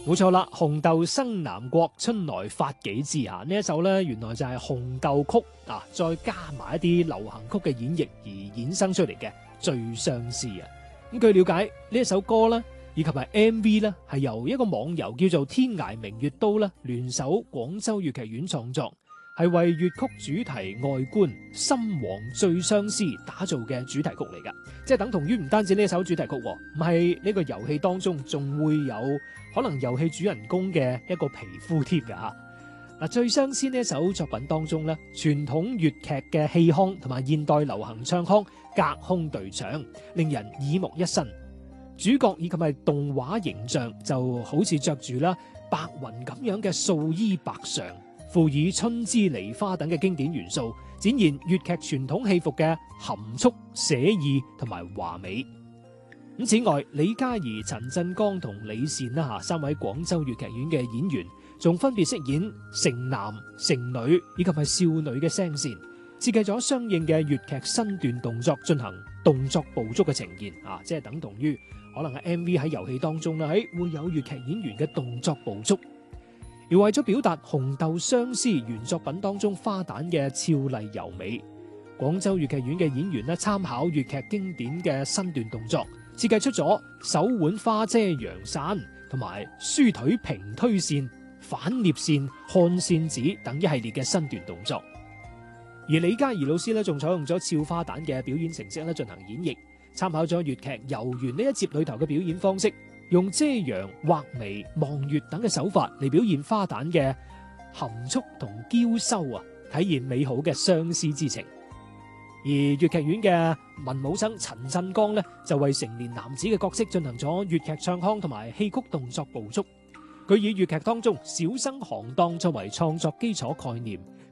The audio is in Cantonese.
冇錯啦，紅豆生南國，春來發幾枝啊！呢一首呢，原來就係紅豆曲啊，再加埋一啲流行曲嘅演繹而衍生出嚟嘅《最相思》啊！咁據了解，呢一首歌呢，以及係 MV 呢，係由一個網遊叫做天涯明月刀呢聯手廣州粵劇院創作，係為粵曲主題外觀《心王最相思》打造嘅主題曲嚟噶，即係等同於唔單止呢一首主題曲，唔係呢個遊戲當中仲會有可能遊戲主人公嘅一個皮膚貼噶吓。嗱，《最相思》呢一首作品當中咧，傳統粵劇嘅戲腔同埋現代流行唱腔隔空對唱，令人耳目一新。主角以及係動畫形象就好似着住啦白雲咁樣嘅素衣白裳，輔以春之梨花等嘅經典元素，展現粵劇傳統戲服嘅含蓄寫意同埋華美。咁此外，李嘉怡、陳振剛同李善啦三位廣州粵劇院嘅演員，仲分別飾演成男、成女以及係少女嘅聲線，設計咗相應嘅粵劇身段動作進行動作捕捉嘅呈現啊，即係等同於可能喺 MV 喺遊戲當中啦，會有粵劇演員嘅動作捕捉。而為咗表達紅豆相思原作品當中花旦嘅俏麗柔美，廣州粵劇院嘅演員咧參考粵劇經典嘅身段動作，設計出咗手腕花遮陽傘同埋書腿平推線、反聶線、看線子等一系列嘅身段動作。而李嘉怡老師咧仲採用咗俏花旦嘅表演程式咧進行演繹，參考咗粵劇遊園呢一節裏頭嘅表演方式，用遮陽、畫眉、望月等嘅手法嚟表現花旦嘅含蓄同嬌羞啊，體現美好嘅相思之情。而粵劇院嘅文武生陳振剛呢，就為成年男子嘅角色進行咗粵劇唱腔同埋戲曲動作捕捉。佢以粵劇當中小生行當作為創作基礎概念，